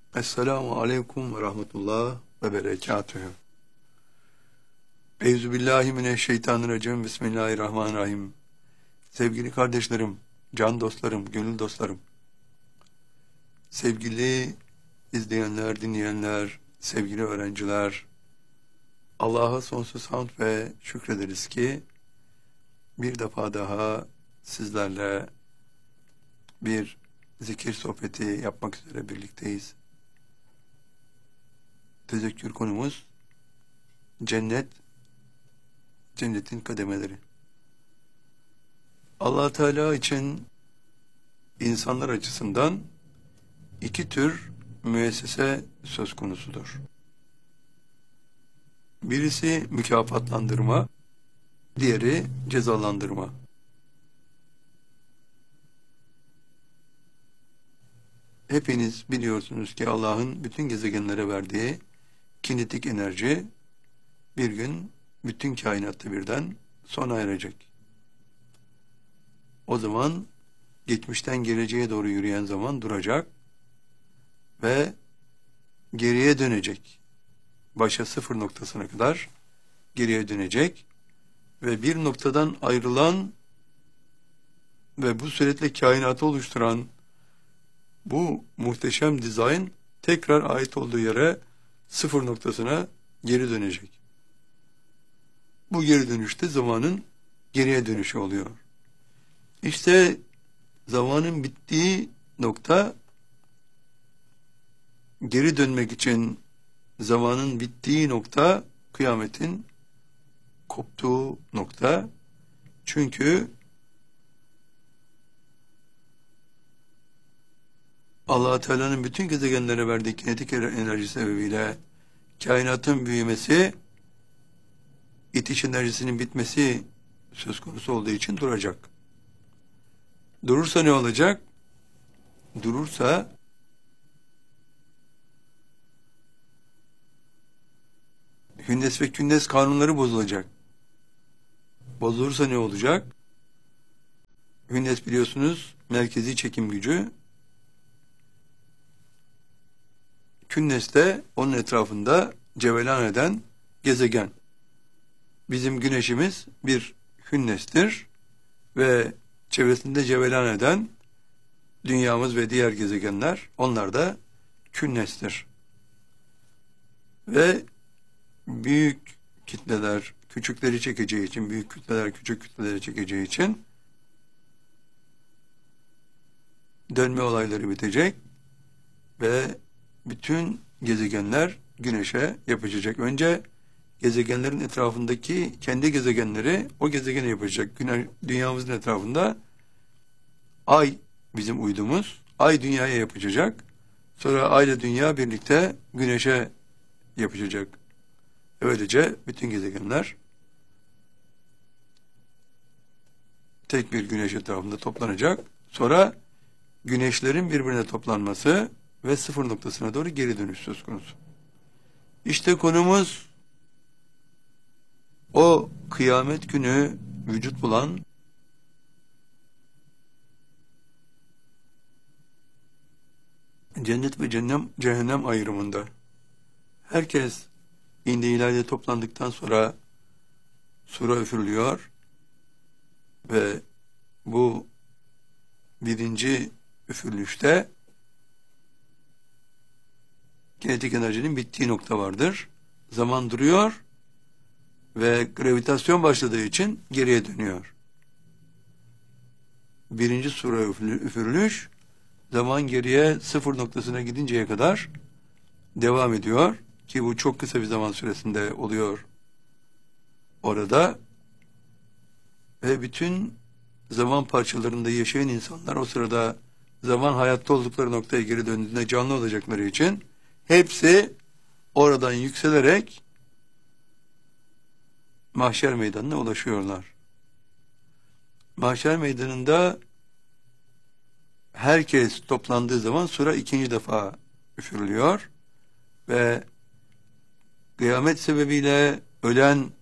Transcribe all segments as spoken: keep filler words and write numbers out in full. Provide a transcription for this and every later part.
Esselamu aleyküm ve rahmetullah ve berekatühü. Euzubillahimineşşeytanirracim. Bismillahirrahmanirrahim. Sevgili kardeşlerim, can dostlarım, gönül dostlarım, sevgili izleyenler, dinleyenler, sevgili öğrenciler, Allah'a sonsuz hamd ve şükrederiz ki bir defa daha sizlerle bir zikir sohbeti yapmak üzere birlikteyiz. Tezekkür konumuz cennet, cennetin kademeleri. Allah Teala için insanlar açısından iki tür müessese söz konusudur. Birisi mükafatlandırma, diğeri cezalandırma. Hepiniz biliyorsunuz ki Allah'ın bütün gezegenlere verdiği kinetik enerji bir gün bütün kainatta birden sona erecek. O zaman geçmişten geleceğe doğru yürüyen zaman duracak ve geriye dönecek. Başa sıfır noktasına kadar geriye dönecek ve bir noktadan ayrılan ve bu süretle kainatı oluşturan bu muhteşem dizayn tekrar ait olduğu yere sıfır noktasına geri dönecek. Bu geri dönüşte zamanın geriye dönüşü oluyor. İşte zamanın bittiği nokta, geri dönmek için zamanın bittiği nokta kıyametin koptuğu nokta. Çünkü Allah Teala'nın bütün gezegenlere verdiği kinetik enerji sebebiyle kainatın büyümesi, itiş enerjisinin bitmesi söz konusu olduğu için duracak. Durursa ne olacak? Durursa hünnes ve künnes kanunları bozulacak. Bozulursa ne olacak? Hünnes biliyorsunuz merkezi çekim gücü. Künnes de onun etrafında cevelan eden gezegen. Bizim güneşimiz bir hünnestir ve çevresinde cevelan eden dünyamız ve diğer gezegenler, onlar da künnestir. Ve büyük kitleler küçükleri çekeceği için, büyük kütleler küçük kütleleri çekeceği için dönme olayları bitecek ve bütün gezegenler güneşe yapışacak. Önce gezegenlerin etrafındaki kendi gezegenleri o gezegene yapışacak. Güneş, dünyamızın etrafında ay bizim uydumuz. Ay dünyaya yapışacak. Sonra ay ile dünya birlikte güneşe yapışacak. Böylece bütün gezegenler tek bir güneş etrafında toplanacak. Sonra güneşlerin birbirine toplanması ve sıfır noktasına doğru geri dönüş söz konusu. İşte konumuz o kıyamet günü vücut bulan cennet ve cehennem, cehennem ayrımında. Herkes indi ileride toplandıktan sonra sura üfürülüyor ve bu birinci üfürülüşte kinetik enerjinin bittiği nokta vardır. Zaman duruyor ve gravitasyon başladığı için geriye dönüyor. Birinci sura üfürülüş, zaman geriye sıfır noktasına gidinceye kadar devam ediyor ki bu çok kısa bir zaman süresinde oluyor orada ve bütün zaman parçalarında yaşayan insanlar o sırada zaman hayatta oldukları noktaya geri döndüğünde canlı olacakları için hepsi oradan yükselerek mahşer meydanına ulaşıyorlar. Mahşer meydanında herkes toplandığı zaman sura ikinci defa üfürülüyor ve kıyamet sebebiyle ölen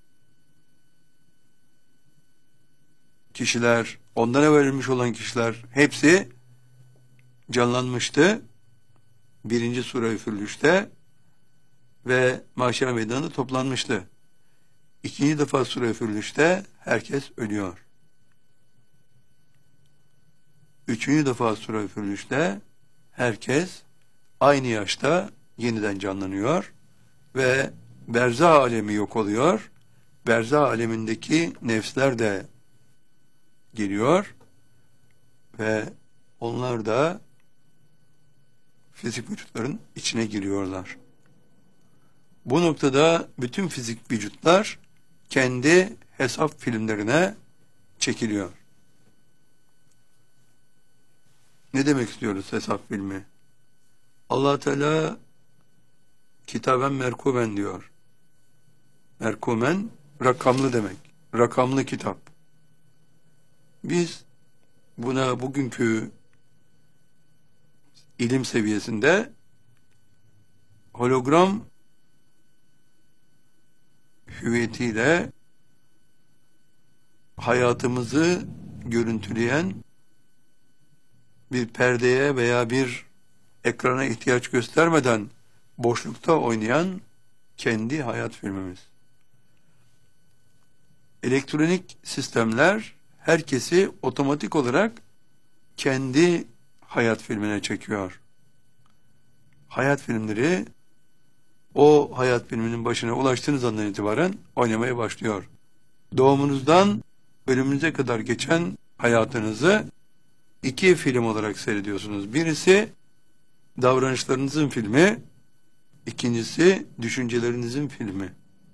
kişiler, ondan evvel ölmüş olan kişiler hepsi canlanmıştı birinci sure üfürülüşte ve mahşer meydanında toplanmıştı. İkinci defa sure üfürülüşte herkes ölüyor. Üçüncü defa sure üfürülüşte herkes aynı yaşta yeniden canlanıyor ve berzah alemi yok oluyor. Berzah alemindeki nefsler de geliyor ve onlar da fizik vücutların içine giriyorlar. Bu noktada bütün fizik vücutlar kendi hesap filmlerine çekiliyor. Ne demek istiyoruz hesap filmi? Allah Teala kitaben merkuben diyor. Merkumen rakamlı demek. Rakamlı kitap. Biz buna bugünkü ilim seviyesinde hologram hüviyetiyle hayatımızı görüntüleyen bir perdeye veya bir ekrana ihtiyaç göstermeden boşlukta oynayan kendi hayat filmimiz. Elektronik sistemler herkesi otomatik olarak kendi hayat filmine çekiyor. Hayat filmleri o hayat filminin başına ulaştığınız andan itibaren oynamaya başlıyor. Doğumunuzdan ölümünüze kadar geçen hayatınızı iki film olarak seyrediyorsunuz. Birisi davranışlarınızın filmi, ikincisi düşüncelerinizin filmi.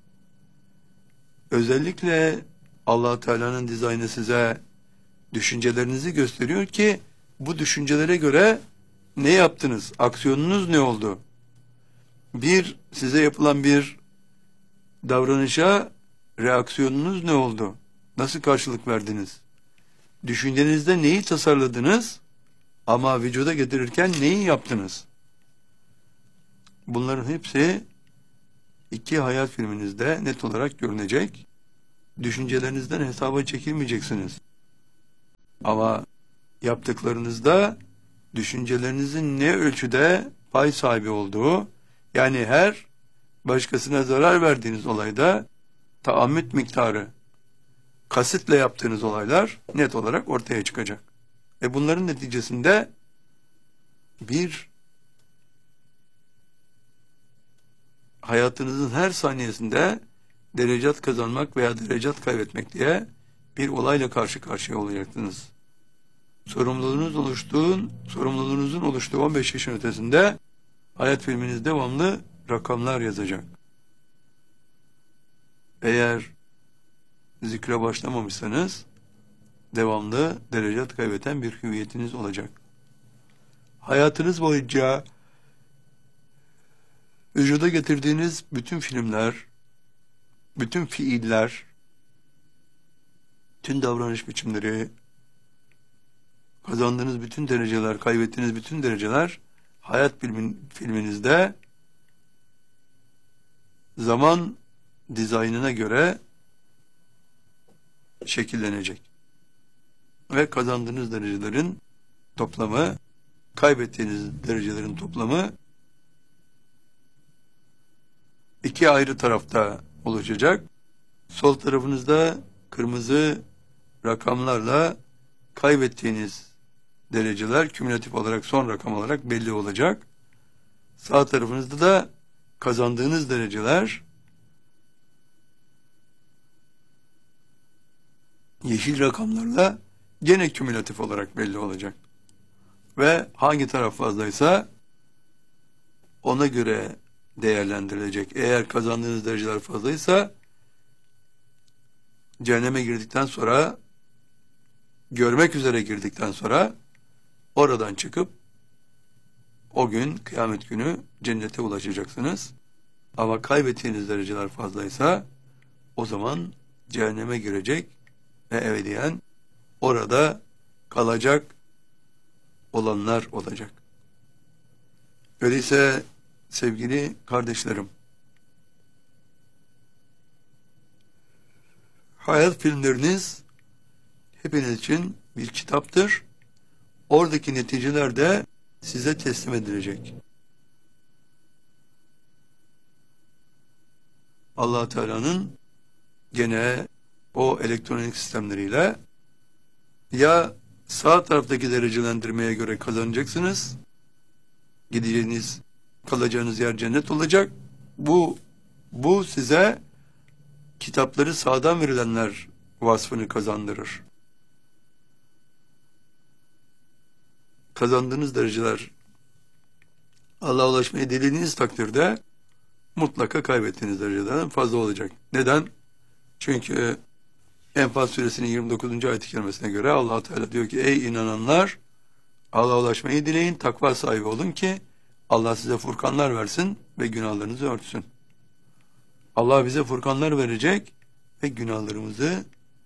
Özellikle Allah Teala'nın dizaynı size düşüncelerinizi gösteriyor ki bu düşüncelere göre ne yaptınız? Aksiyonunuz ne oldu? Bir, size yapılan bir davranışa reaksiyonunuz ne oldu? Nasıl karşılık verdiniz? Düşüncenizde neyi tasarladınız ama vücuda getirirken neyi yaptınız? Bunların hepsi iki hayat filminizde net olarak görünecek. Düşüncelerinizden hesaba çekilmeyeceksiniz. Ama yaptıklarınızda düşüncelerinizin ne ölçüde pay sahibi olduğu, yani her başkasına zarar verdiğiniz olayda taammüt miktarı, kasitle yaptığınız olaylar net olarak ortaya çıkacak. Ve bunların neticesinde bir hayatınızın her saniyesinde derecat kazanmak veya derecat kaybetmek diye bir olayla karşı karşıya olacaksınız. Sorumluluğunuz oluştuğun, sorumluluğunuzun oluştuğu on beş yaşın ötesinde hayat filminiz devamlı rakamlar yazacak. Eğer zikre başlamamışsanız devamlı derecat kaybeden bir hüviyetiniz olacak. Hayatınız boyunca vücuda getirdiğiniz bütün filmler, bütün fiiller, tüm davranış biçimleri, kazandığınız bütün dereceler, kaybettiğiniz bütün dereceler hayat filmin, filminizde zaman dizaynına göre şekillenecek. Ve kazandığınız derecelerin toplamı, kaybettiğiniz derecelerin toplamı iki ayrı tarafta oluşacak. Sol tarafınızda kırmızı rakamlarla kaybettiğiniz dereceler kümülatif olarak son rakam olarak belli olacak. Sağ tarafınızda da kazandığınız dereceler yeşil rakamlarla gene kümülatif olarak belli olacak. Ve hangi taraf fazlaysa ona göre değerlendirilecek. Eğer kazandığınız dereceler fazlaysa cehenneme girdikten sonra, görmek üzere girdikten sonra oradan çıkıp o gün kıyamet günü cennete ulaşacaksınız. Ama kaybettiğiniz dereceler fazlaysa o zaman cehenneme girecek ve ebediyen orada kalacak olanlar olacak. Öyleyse sevgili kardeşlerim, hayat filmleriniz hepiniz için bir kitaptır. Oradaki neticeler de size teslim edilecek. Allah Teala'nın gene o elektronik sistemleriyle ya sağ taraftaki derecelendirmeye göre kazanacaksınız, gideceğiniz, kalacağınız yer cennet olacak. Bu bu size kitapları sağdan verilenler vasfını kazandırır. Kazandığınız dereceler Allah'a ulaşmayı dilediğiniz takdirde mutlaka kaybettiğiniz derecelerden fazla olacak. Neden? Çünkü Enfal suresinin yirmi dokuzuncu ayet-i kerimesine göre Allah Teala diyor ki ey inananlar, Allah'a ulaşmayı dileyin, takva sahibi olun ki Allah size furkanlar versin ve günahlarınızı örtsün. Allah bize furkanlar verecek ve günahlarımızı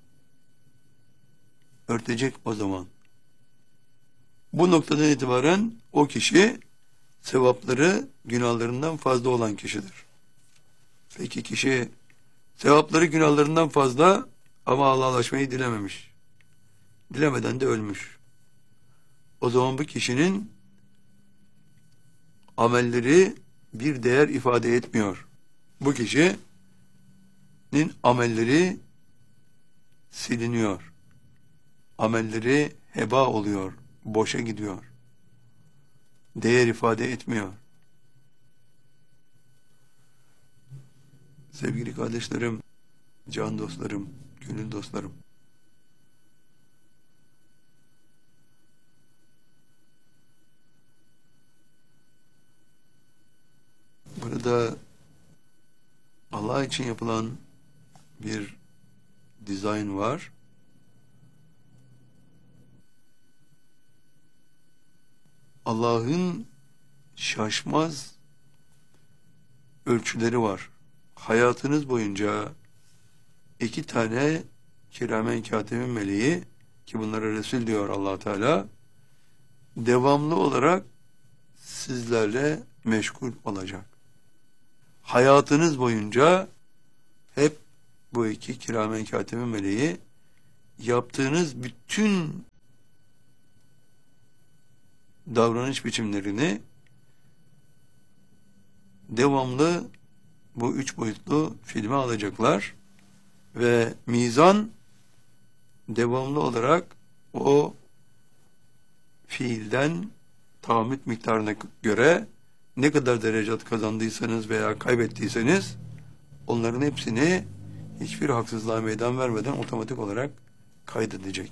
örtecek o zaman. Bu noktadan itibaren o kişi sevapları günahlarından fazla olan kişidir. Peki kişi sevapları günahlarından fazla ama Allah'a ulaşmayı dilememiş. Dilemeden de ölmüş. O zaman bu kişinin amelleri bir değer ifade etmiyor. Bu kişinin amelleri siliniyor. Amelleri heba oluyor, boşa gidiyor. Değer ifade etmiyor. Sevgili kardeşlerim, can dostlarım, gönül dostlarım. Burada Allah için yapılan bir dizayn var. Allah'ın şaşmaz ölçüleri var. Hayatınız boyunca iki tane kiramen katibin meleği, ki bunlara Resul diyor Allah Teala, devamlı olarak sizlerle meşgul olacak. Hayatınız boyunca hep bu iki kiramen katibin meleği yaptığınız bütün davranış biçimlerini devamlı bu üç boyutlu filme alacaklar ve mizan devamlı olarak o fiilden tahammül miktarına göre ne kadar derecat kazandıysanız veya kaybettiyseniz onların hepsini hiçbir haksızlığa meydan vermeden otomatik olarak kaydedecek.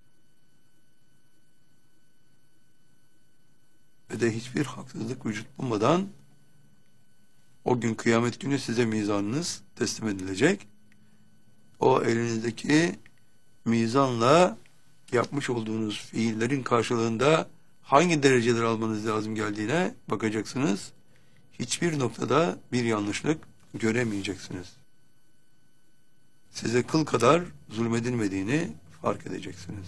Ve de hiçbir haksızlık vücut bulmadan o gün kıyamet günü size mizanınız teslim edilecek. O elinizdeki mizanla yapmış olduğunuz fiillerin karşılığında hangi dereceleri almanız lazım geldiğine bakacaksınız. Hiçbir noktada bir yanlışlık göremeyeceksiniz. Size kıl kadar zulmedilmediğini fark edeceksiniz.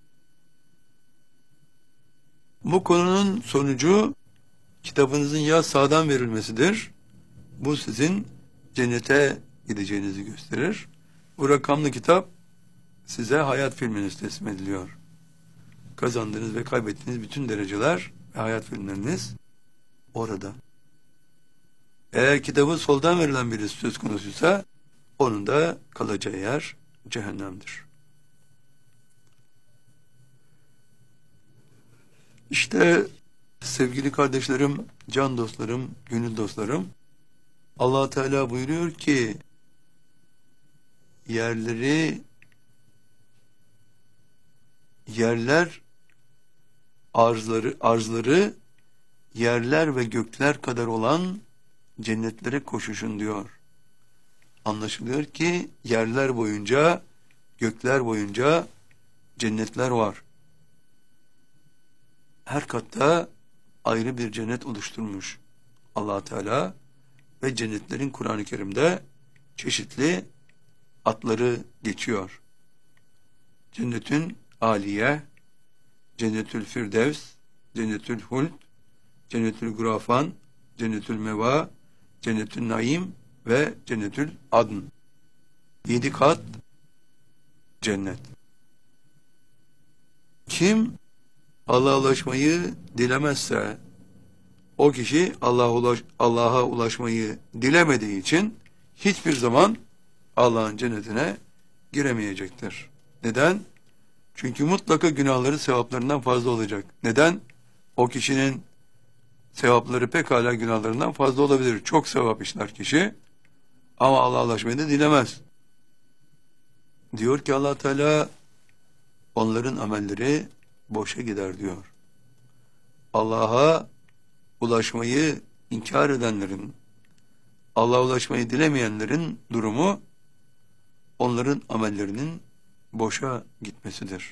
Bu konunun sonucu kitabınızın ya sağdan verilmesidir. Bu sizin cennete gideceğinizi gösterir. Bu rakamlı kitap size hayat filminiz teslim ediliyor. Kazandığınız ve kaybettiğiniz bütün dereceler ve hayat filmleriniz orada. Eğer kitabı soldan verilen birisi söz konusuysa onun da kalacağı yer cehennemdir. İşte sevgili kardeşlerim, can dostlarım, gönül dostlarım, Allah Teala buyuruyor ki yerleri yerler arzları arzları yerler ve gökler kadar olan cennetlere koşuşun diyor. Anlaşılıyor ki yerler boyunca, gökler boyunca cennetler var. Her katta ayrı bir cennet oluşturmuş Allah Teala ve cennetlerin Kur'an-ı Kerim'de çeşitli adları geçiyor. Cennetün Aliye, Cennetül Firdevs, Cennetül Huld, Cennetül Gurafan, Cennetül Meva, Cennetül Naim ve Cennetül Adn. Yedi kat cennet. Kim Allah'a ulaşmayı dilemezse, o kişi Allah'a ulaş, Allah'a ulaşmayı dilemediği için hiçbir zaman Allah'ın cennetine giremeyecektir. Neden? Çünkü mutlaka günahları sevaplarından fazla olacak. Neden? O kişinin sevapları pekala günahlarından fazla olabilir. Çok sevap işler kişi ama Allah'a ulaşmayı da dilemez. Diyor ki Allah Teala onların amelleri boşa gider diyor. Allah'a ulaşmayı inkar edenlerin, Allah'a ulaşmayı dilemeyenlerin durumu onların amellerinin boşa gitmesidir.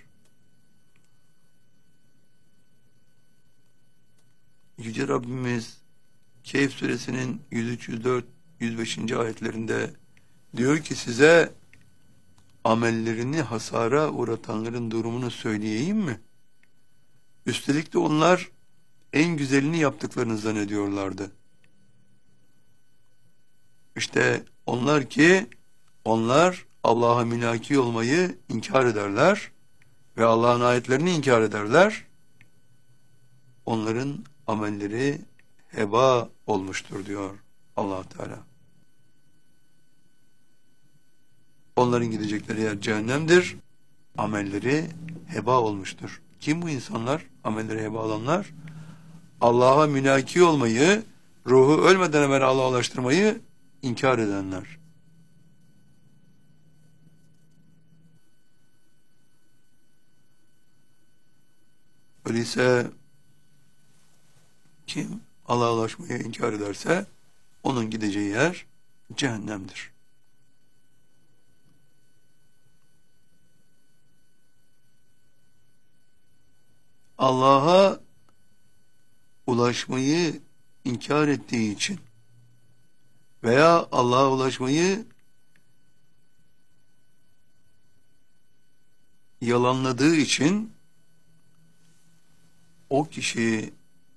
Yüce Rabbimiz Kehf suresinin yüz üç, yüz dört, yüz beş. ayetlerinde diyor ki size amellerini hasara uğratanların durumunu söyleyeyim mi? Üstelik de onlar en güzelini yaptıklarını zannediyorlardı. İşte onlar ki onlar Allah'a münaki olmayı inkar ederler ve Allah'ın ayetlerini inkar ederler. Onların amelleri heba olmuştur diyor Allah Teala. Onların gidecekleri yer cehennemdir. Amelleri heba olmuştur. Kim bu insanlar? Amelleri heba olanlar. Allah'a münaki olmayı, ruhu ölmeden evvel Allah'a ulaştırmayı inkar edenler. Öyleyse kim Allah'a ulaşmayı inkar ederse onun gideceği yer cehennemdir. Allah'a ulaşmayı inkar ettiği için veya Allah'a ulaşmayı yalanladığı için o kişi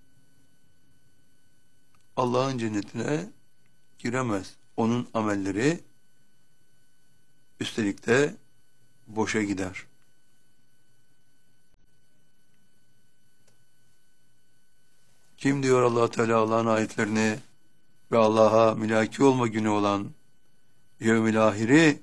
Allah'ın cennetine giremez. Onun amelleri üstelik de boşa gider. Kim diyor Allah Teala Allah'ın ayetlerini ve Allah'a mülaki olma günü olan yevmil ahiri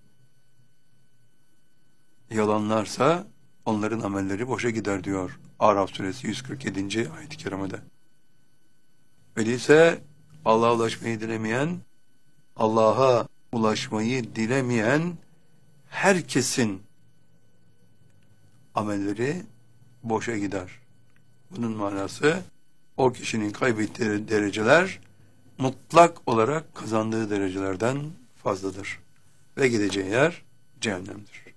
yalanlarsa onların amelleri boşa gider diyor Araf suresi yüz kırk yedinci ayet-i kerimede. Öyleyse Allah'a ulaşmayı dilemeyen, Allah'a ulaşmayı dilemeyen herkesin amelleri boşa gider. Bunun manası o kişinin kaybettiği dereceler mutlak olarak kazandığı derecelerden fazladır. Ve gideceği yer cehennemdir.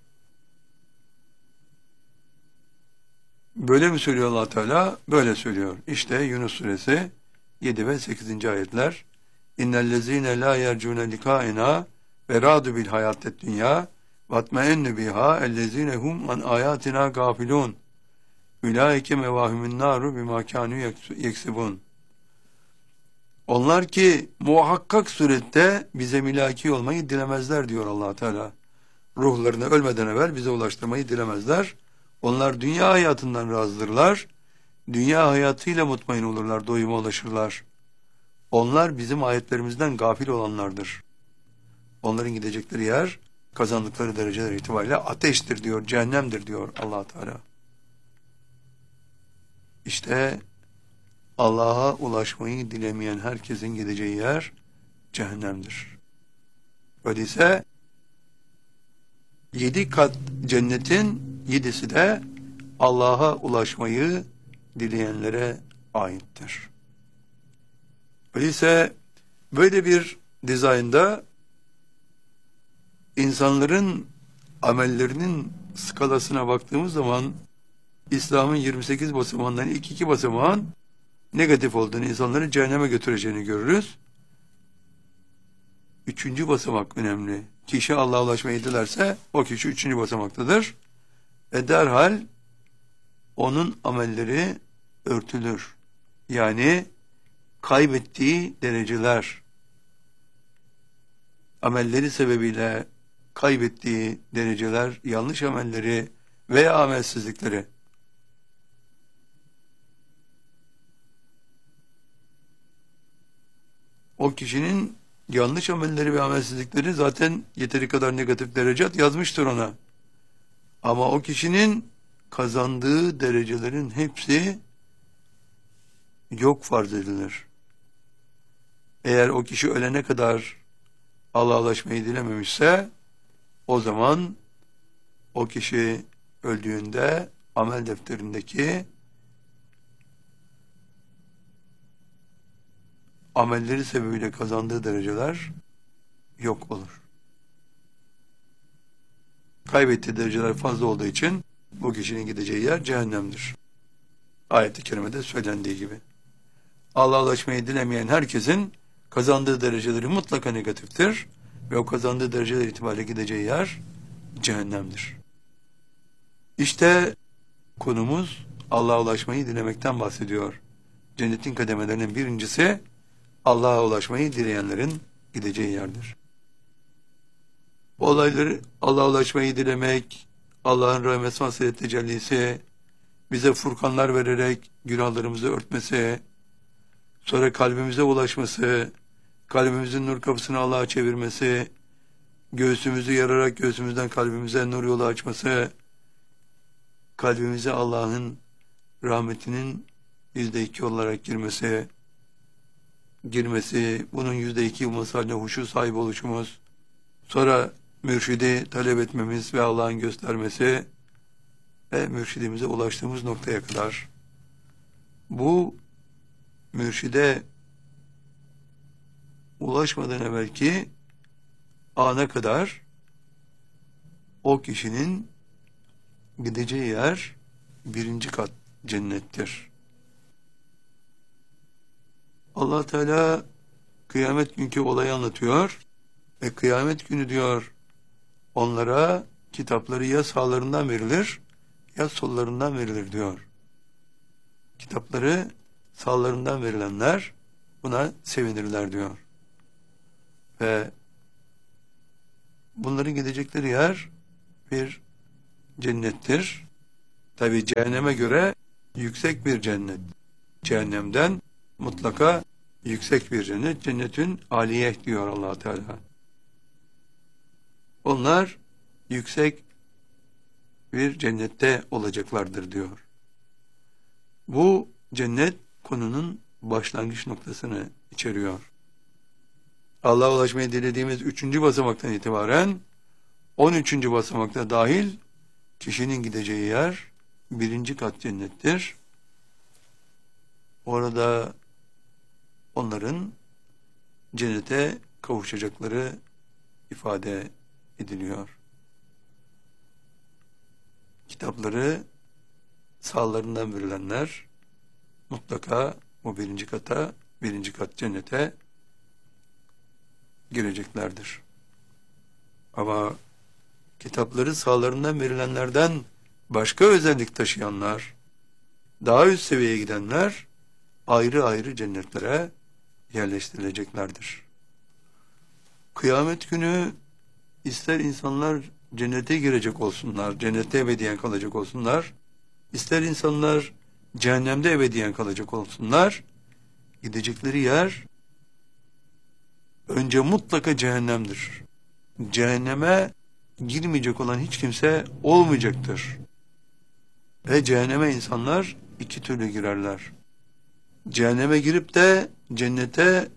Böyle mi söylüyor Allah Teala? Böyle söylüyor. İşte Yunus suresi yedi ve sekizinci ayetler. İnnellezîne lâ yercûne likâinâ ve râdu bil hayâtet dünyâ vatmeennü bihâ ellezîne hum an âyâtinâ gâfilûn ulaike mevâhümün nâru bimâ kânû yeksibûn. Onlar ki muhakkak surette bize milaki olmayı dilemezler diyor Allah Teala. Ruhlarını ölmeden evvel bize ulaştırmayı dilemezler. Onlar dünya hayatından razıdırlar. Dünya hayatıyla mutmain olurlar, doyuma ulaşırlar. Onlar bizim ayetlerimizden gafil olanlardır. Onların gidecekleri yer, kazandıkları dereceler itibariyle ateştir diyor, cehennemdir diyor Allah Teala. İşte Allah'a ulaşmayı dilemeyen herkesin gideceği yer cehennemdir. Öyleyse yedi kat cennetin yedisi de Allah'a ulaşmayı dileyenlere aittir. Öyleyse böyle bir dizaynda insanların amellerinin skalasına baktığımız zaman İslam'ın yirmi sekiz basamağından ilk iki basamağın negatif olduğunu, insanları cehenneme götüreceğini görürüz. Üçüncü basamak önemli. Kişi Allah'a ulaşmayı dilerse o kişi üçüncü basamaktadır. E derhal onun amelleri örtülür. Yani kaybettiği dereceler, amelleri sebebiyle kaybettiği dereceler, yanlış amelleri veya amelsizlikleri o kişinin yanlış amelleri ve amelsizlikleri zaten yeteri kadar negatif derecat yazmıştır ona. Ama o kişinin kazandığı derecelerin hepsi yok farz edilir. Eğer o kişi ölene kadar Allah'a ulaşmayı dilememişse, o zaman o kişi öldüğünde amel defterindeki amelleri sebebiyle kazandığı dereceler yok olur. Kaybettiği dereceler fazla olduğu için bu kişinin gideceği yer cehennemdir. Ayet-i kerimede söylendiği gibi. Allah'a ulaşmayı dilemeyen herkesin kazandığı dereceleri mutlaka negatiftir ve o kazandığı dereceler itibariyle gideceği yer cehennemdir. İşte konumuz Allah'a ulaşmayı dilemekten bahsediyor. Cennetin kademelerinin birincisi Allah'a ulaşmayı dileyenlerin gideceği yerdir. Bu olayları Allah'a ulaşmayı dilemek, Allah'ın rahmet hasret tecellisi, bize furkanlar vererek günahlarımızı örtmesi, sonra kalbimize ulaşması, kalbimizin nur kapısını Allah'a çevirmesi, göğsümüzü yararak göğsümüzden kalbimize nur yolu açması, kalbimize Allah'ın rahmetinin yüzde iki olarak girmesi, girmesi, bunun yüzde iki olması haline huşu sahibi oluşumuz, sonra mürşidi talep etmemiz ve Allah'ın göstermesi ve mürşidimize ulaştığımız noktaya kadar. Bu mürşide ulaşmadan evvelki ana kadar o kişinin gideceği yer birinci kat cennettir. Allah Teala kıyamet günkü olayı anlatıyor ve kıyamet günü diyor onlara kitapları ya sağlarından verilir ya sollarından verilir diyor. Kitapları sağlarından verilenler buna sevinirler diyor. Ve bunların gidecekleri yer bir cennettir. Tabi cehenneme göre yüksek bir cennet. Cehennemden mutlaka yüksek bir cennet. Cennetün aliye diyor Allah Teala. Onlar yüksek bir cennette olacaklardır diyor. Bu cennet konunun başlangıç noktasını içeriyor. Allah'a ulaşmayı dilediğimiz üçüncü basamaktan itibaren on üçüncü basamakta dahil kişinin gideceği yer birinci kat cennettir. Orada onların cennete kavuşacakları ifade ediliyor. Kitapları sağlarından verilenler mutlaka bu birinci kata, birinci kat cennete gireceklerdir. Ama kitapları sağlarından verilenlerden başka özellik taşıyanlar, daha üst seviyeye gidenler ayrı ayrı cennetlere yerleştirileceklerdir. Kıyamet günü ister insanlar cennete girecek olsunlar, cennette ebediyen kalacak olsunlar, ister insanlar cehennemde ebediyen kalacak olsunlar, gidecekleri yer önce mutlaka cehennemdir. Cehenneme girmeyecek olan hiç kimse olmayacaktır. Ve cehenneme insanlar iki türlü girerler. Cehenneme girip de cennete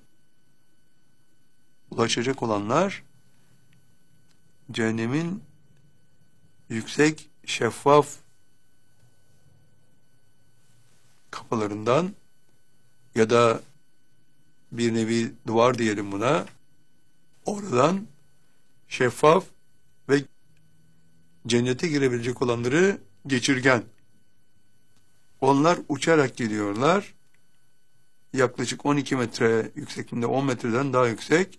ulaşacak olanlar, cehennemin yüksek, şeffaf kapılarından ya da bir nevi duvar diyelim buna, oradan şeffaf ve cennete girebilecek olanları geçirgen. Onlar uçarak gidiyorlar. Yaklaşık on iki metre yüksekliğinde, on metreden daha yüksek,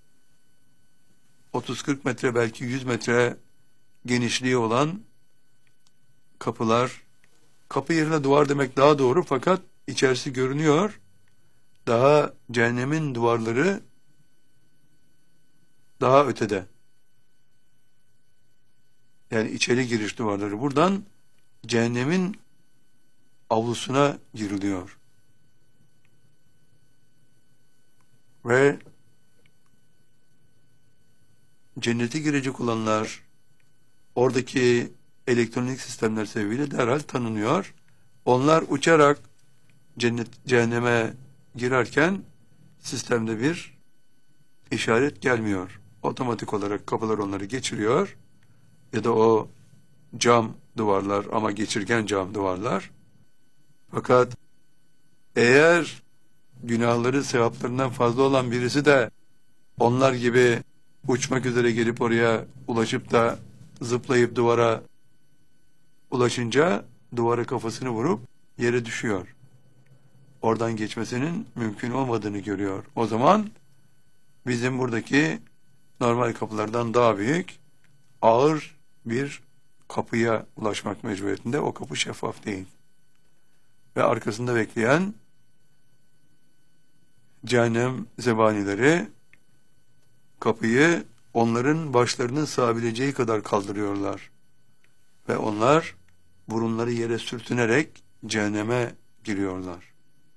otuz kırk metre belki yüz metre genişliği olan kapılar. Kapı yerine duvar demek daha doğru fakat içerisi görünüyor. Daha cehennemin duvarları daha ötede. Yani içeri giriş duvarları. Buradan cehennemin avlusuna giriliyor. Ve cennete girecek olanlar oradaki elektronik sistemler sebebiyle derhal tanınıyor. Onlar uçarak cennet cehenneme girerken sistemde bir işaret gelmiyor. Otomatik olarak kapılar onları geçiriyor ya da o cam duvarlar ama geçirgen cam duvarlar. Fakat eğer günahları sevaplarından fazla olan birisi de onlar gibi uçmak üzere gelip oraya ulaşıp da zıplayıp duvara ulaşınca duvara kafasını vurup yere düşüyor. Oradan geçmesinin mümkün olmadığını görüyor. O zaman bizim buradaki normal kapılardan daha büyük, ağır bir kapıya ulaşmak mecburiyetinde. O kapı şeffaf değil. Ve arkasında bekleyen cehennem zebanileri kapıyı onların başlarının sığabileceği kadar kaldırıyorlar. Ve onlar burunları yere sürtünerek cehenneme giriyorlar.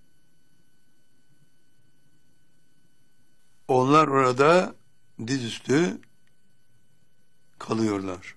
Onlar orada dizüstü kalıyorlar.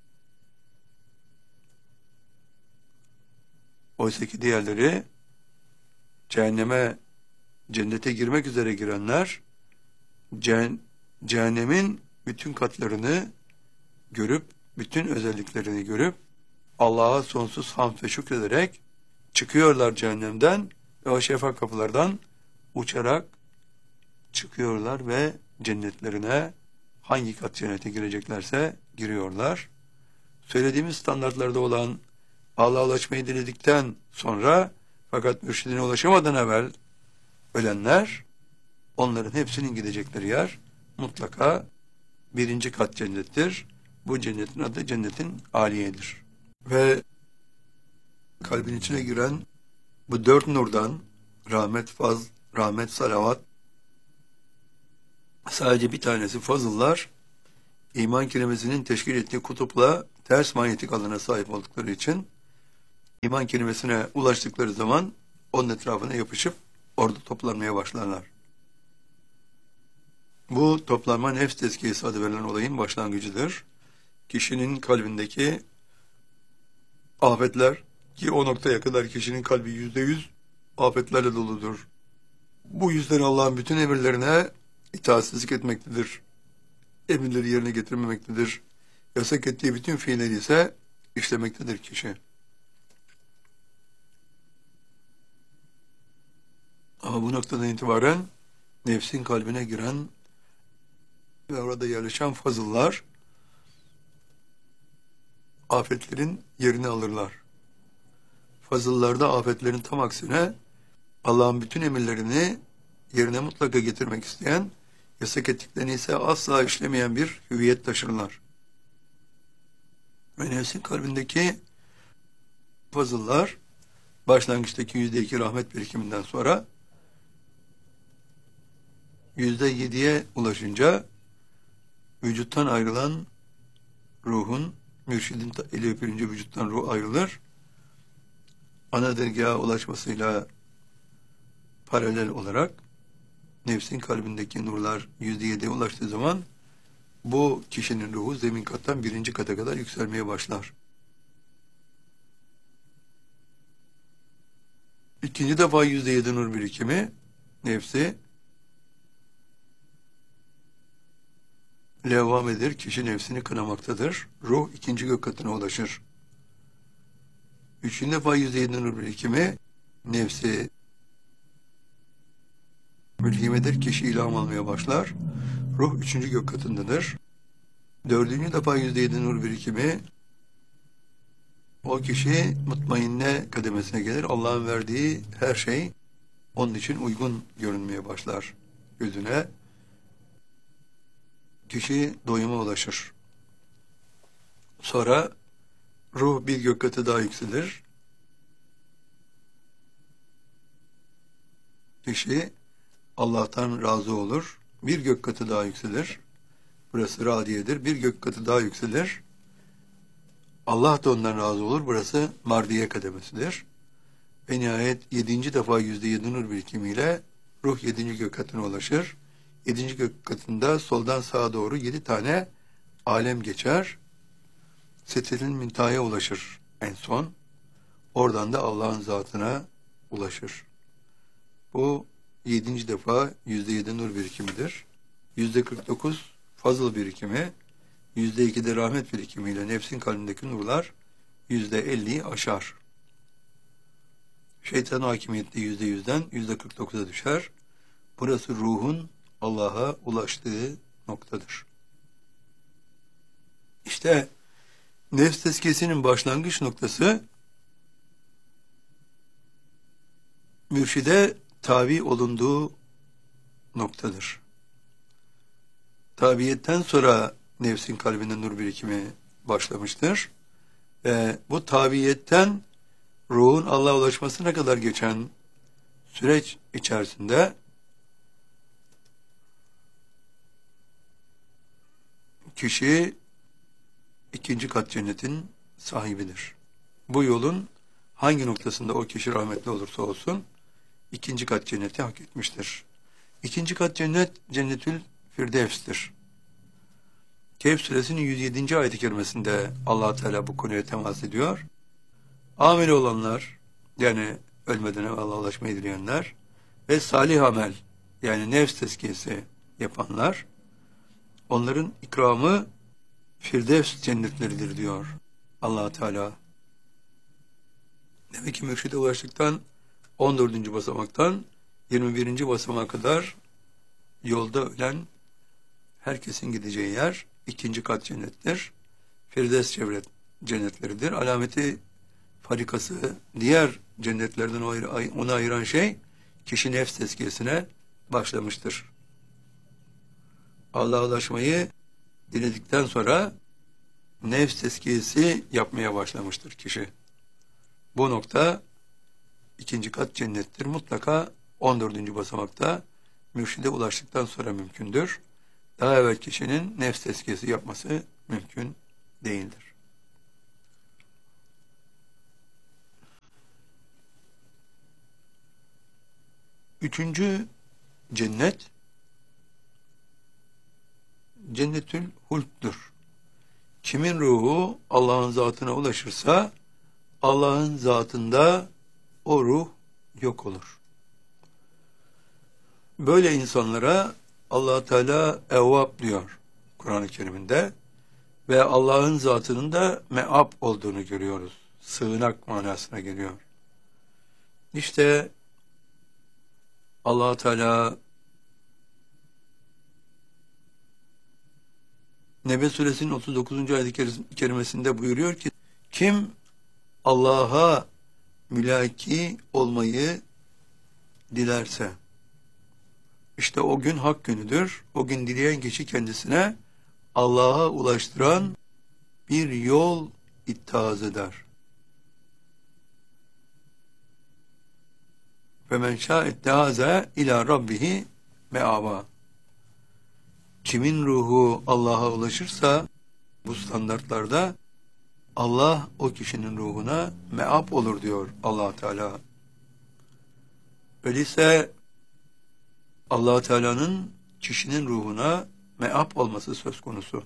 Oysa ki diğerleri cehenneme, cennete girmek üzere girenler cehennemin bütün katlarını görüp, bütün özelliklerini görüp Allah'a sonsuz hamd ve şükrederek çıkıyorlar cehennemden ve o şeffaf kapılardan uçarak çıkıyorlar ve cennetlerine, hangi kat cennete gireceklerse giriyorlar. Söylediğimiz standartlarda olan Allah'a ulaşmayı diledikten sonra fakat mürşidine ulaşamadan evvel ölenler, onların hepsinin gidecekleri yer mutlaka birinci kat cennettir. Bu cennetin adı cennetin aliyedir. Ve kalbin içine giren bu dört nurdan rahmet, faz, rahmet, salavat, sadece bir tanesi fazıllar, iman kelimesinin teşkil ettiği kutupla ters manyetik alana sahip oldukları için iman kelimesine ulaştıkları zaman onun etrafına yapışıp orada toplanmaya başlarlar. Bu toplanma nefs tezkiyesi adı verilen olayın başlangıcıdır. Kişinin kalbindeki afetler, ki o noktaya kadar kişinin kalbi yüzde yüz afetlerle doludur. Bu yüzden Allah'ın bütün emirlerine itaatsizlik etmektedir. Emirleri yerine getirmemektedir. Yasak ettiği bütün fiilleri ise işlemektedir kişi. Ama bu noktadan itibaren nefsin kalbine giren ve orada yerleşen fazıllar afetlerin yerini alırlar. Fazıllarda afetlerin tam aksine Allah'ın bütün emirlerini yerine mutlaka getirmek isteyen, yasak ettiklerini ise asla işlemeyen bir hüviyet taşırlar. Ve nefsin kalbindeki fazıllar başlangıçtaki yüzde iki rahmet birikiminden sonra yüzde yediye ulaşınca vücuttan ayrılan ruhun, mürşidin eli öpülünce vücuttan ruh ayrılır. Ana dergaha ulaşmasıyla paralel olarak nefsin kalbindeki nurlar yüzde yediye ulaştığı zaman bu kişinin ruhu zemin kattan birinci kata kadar yükselmeye başlar. İkinci defa yüzde yedi nur birikimi nefsi levvam eder, kişi nefsini kınamaktadır. Ruh ikinci gök katına ulaşır. Üçüncü defa yüzde yedi nur birikimi nefsi mülhim eder, kişi ilham almaya başlar. Ruh üçüncü gök katındadır. Dördüncü defa yüzde yedi nur birikimi o kişi mutmainne kademesine gelir. Allah'ın verdiği her şey onun için uygun görünmeye başlar gözüne. Kişi doyuma ulaşır. Sonra ruh bir gök katı daha yükselir. Kişi Allah'tan razı olur. Bir gök katı daha yükselir. Burası radiyedir. Bir gök katı daha yükselir. Allah da ondan razı olur. Burası mardiye kademesidir. Ve nihayet yedinci defa yüzde yedi nur birikimiyle ruh yedinci gök katına ulaşır. Yedinci gök katında soldan sağa doğru yedi tane alem geçer. Sidratil müntehaya ulaşır en son. Oradan da Allah'ın zatına ulaşır. Bu yedinci defa yüzde yedi nur birikimidir. Yüzde kırk dokuz fazıl birikimi, yüzde iki de rahmet birikimiyle nefsin kalbindeki nurlar yüzde elliyi aşar. Şeytan hakimiyeti yüzde yüzden yüzde kırk dokuza düşer. Burası ruhun Allah'a ulaştığı noktadır. İşte nefs tezkiyesinin başlangıç noktası mürşide tabi olunduğu noktadır. Tabiyetten sonra nefsin kalbinde nur birikimi başlamıştır. Ve bu tabiyetten ruhun Allah'a ulaşmasına kadar geçen süreç içerisinde kişi ikinci kat cennetin sahibidir. Bu yolun hangi noktasında o kişi rahmetli olursa olsun ikinci kat cenneti hak etmiştir. İkinci kat cennet cennetül firdevs'tir. Kehf suresinin yüz yedinci ayet-i kerimesinde Allah Teala bu konuya temas ediyor. Ameli olanlar, yani ölmeden evvel Allah'a ulaşmayı dileyenler ve salih amel, yani nefs tezkiyesi yapanlar, onların ikramı Firdevs cennetleridir diyor Allah Teala. Demek ki mürşide ulaştıktan on dördüncü basamaktan yirmi birinci basamağa kadar yolda ölen herkesin gideceği yer ikinci kat cennettir. Firdevs çevre cennetleridir. Alameti farikası diğer cennetlerden onu ayıran şey kişi nefs tezkiyesine başlamıştır. Allah'a ulaşmayı diledikten sonra nefs tezkiyesi yapmaya başlamıştır kişi. Bu nokta ikinci kat cennettir. Mutlaka on dördüncü basamakta mürşide ulaştıktan sonra mümkündür. Daha evvel kişinin nefs tezkiyesi yapması mümkün değildir. Üçüncü cennet cennetül hulk'tür. Kimin ruhu Allah'ın zatına ulaşırsa Allah'ın zatında o ruh yok olur. Böyle insanlara Allah Teala evvab diyor Kur'an-ı Kerim'inde ve Allah'ın zatının da me'ab olduğunu görüyoruz. Sığınak manasına geliyor. İşte Allah Teala Nebe suresinin otuz dokuzuncu ayet-i kerimesinde buyuruyor ki kim Allah'a mülaki olmayı dilerse işte o gün hak günüdür. O gün dileyen kişi kendisine Allah'a ulaştıran bir yol ittihaz eder. فَمَنْ شَاءَ اتَّهَازَ اِلَى رَبِّهِ مَعَابًا. Kimin ruhu Allah'a ulaşırsa bu standartlarda Allah o kişinin ruhuna me'ab olur diyor Allah Teala. Öyleyse Allah Teala'nın kişinin ruhuna me'ab olması söz konusu.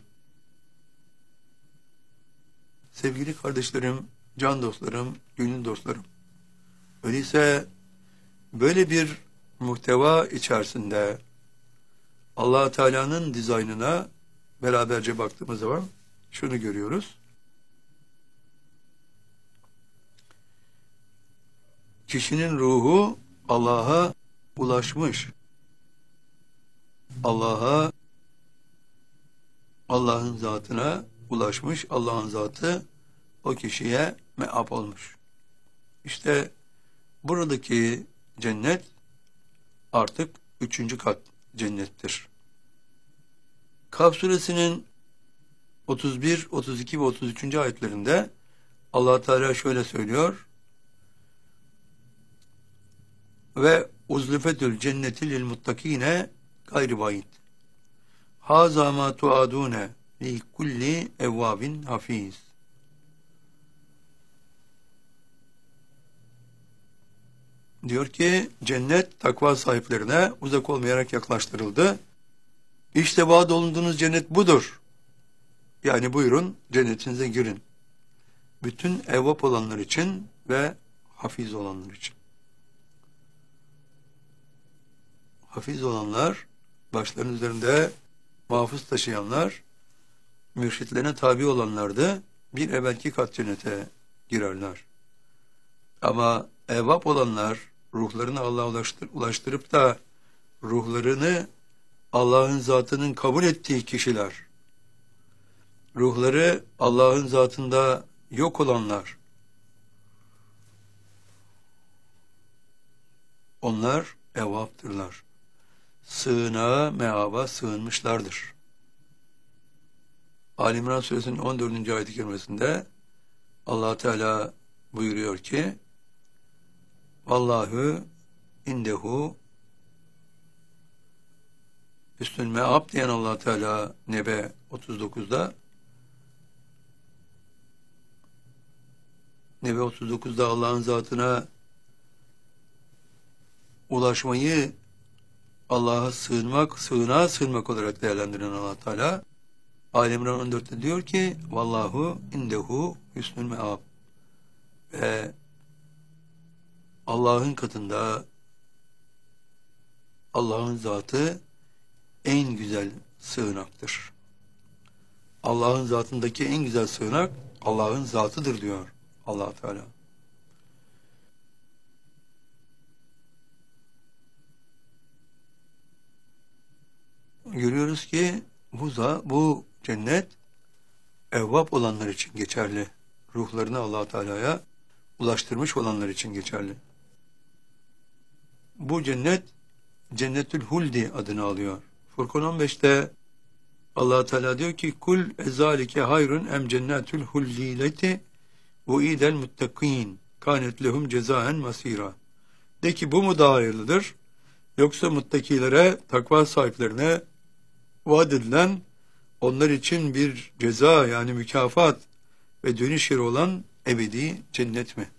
Sevgili kardeşlerim, can dostlarım, gönül dostlarım. Öyleyse böyle bir muhteva içerisinde Allah Teala'nın dizaynına beraberce baktığımız zaman şunu görüyoruz. Kişinin ruhu Allah'a ulaşmış. Allah'a, Allah'ın zatına ulaşmış. Allah'ın zatı o kişiye me'ab olmuş. İşte buradaki cennet artık üçüncü kat cennettir. Kaf suresinin otuz bir, otuz iki ve otuz üçüncü ayetlerinde Allah Teala şöyle söylüyor. Ve uzlifetül cenneti lil muttakine gayri bayit. Haza ma tuadune li kulli evvabin hafiz. Diyor ki cennet takva sahiplerine uzak olmayarak yaklaştırıldı. İşte vaat olunduğunuz cennet budur. Yani buyurun cennetinize girin. Bütün evvap olanlar için ve hafiz olanlar için. Hafiz olanlar, başlarının üzerinde mahfuz taşıyanlar, mürşitlerine tabi olanlardı, bir evvelki kat cennete girerler. Ama evvap olanlar, ruhlarını Allah'a ulaştır, ulaştırıp da ruhlarını Allah'ın zatının kabul ettiği kişiler, ruhları Allah'ın zatında yok olanlar, onlar evvaptırlar. Sığınağa, meaba sığınmışlardır. Ali İmran Suresinin on dördüncü ayet-i kerimesinde Allah Teala buyuruyor ki Vallahu indehu hüsnül meab diyen Allah Teala Nebe otuz dokuzda Nebe otuz dokuzda Allah'ın zatına ulaşmayı Allah'a sığınmak, sığınağa sığınmak olarak değerlendiren Allah Teala Ali İmran on dörtte diyor ki Vallahu indehu hüsnül meab ve Allah'ın katında Allah'ın zatı en güzel sığınaktır. Allah'ın zatındaki en güzel sığınak Allah'ın zatıdır diyor Allah Teala. Görüyoruz ki bu, za, bu cennet evvap olanlar için geçerli. Ruhlarını Allah Teala'ya ulaştırmış olanlar için geçerli. Bu cennet Cennetül Huldi adını alıyor. Furkan on beşte Allah Teala diyor ki kul ezalike hayrun em cennetül hullileti uidel muttakin kanet lehum cezaen masira. De ki bu mu daha hayırlıdır? Yoksa muttakilere, takva sahiplerine vaat edilen onlar için bir ceza yani mükafat ve dönüş yeri olan ebedi cennet mi?